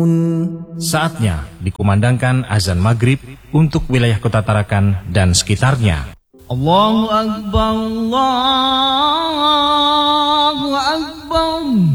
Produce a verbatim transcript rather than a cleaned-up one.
Saatnya dikumandangkan azan maghrib untuk wilayah Kota Tarakan dan sekitarnya. Allahu Akbar, Allahu Akbar.